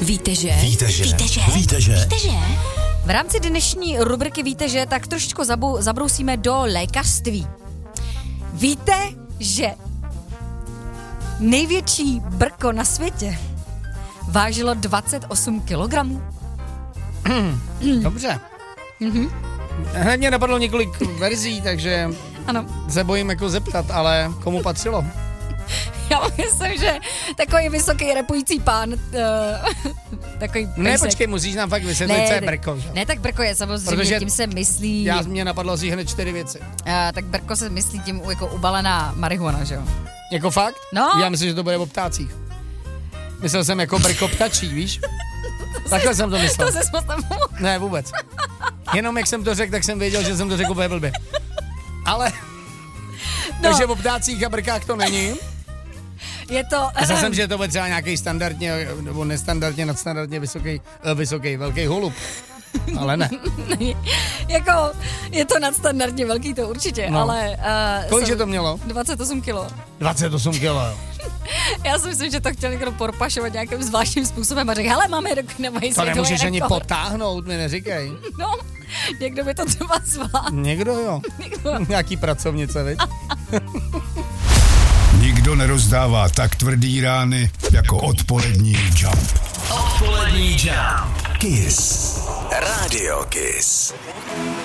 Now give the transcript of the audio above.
Víte, že? V rámci dnešní rubriky Víte, že? Tak trošičku zabrousíme do lékařství. Víte, že největší brko na světě vážilo 28 kilogramů? Dobře. Hned mě napadlo několik verzí, takže ano. Se bojím jako zeptat, ale komu patřilo? Já myslím, že takový vysoký repující pán, takový pejsek. Ne, počkej, musíš nám fakt vysvětlit, co je brko. Že? Ne, tak brko je samozřejmě, protože tím se myslí... Mě napadlo asi hned 4 věci. Tak brko se myslí tím jako ubalená marihuana, že jo? Jako fakt? No. Já myslím, že to bude o ptácích. Myslel jsem jako brko ptačí, víš? Takhle jsem to myslel. To se moc nemohl. Ne, vůbec. Jenom jak jsem to řekl, tak jsem věděl, že jsem to řekl úplně blbě. Ale... No. Takže o ptácích a brkách to není. Je to... Myslel jsem, že to bude třeba nějaký standardně, nebo nestandardně, nadstandardně vysoký, velký holub. Ale ne. Jako, je to nadstandardně velký, to určitě, no. Ale... Kolik to mělo? 28 kilo. 28 kilo, jo. Já si myslím, že to chtěl někdo porpašovat nějakým zvláštním způsobem a řekl, hele, máme nemají to nemůžeš ani potáhnout, mi neříkej. No, někdo by to třeba zvládl. Někdo jo. Nějaký pracovnice, viď? Nikdo nerozdává tak tvrdý rány jako odpolední Jump. Odpolední Jump. Kiss. Radio Kiss.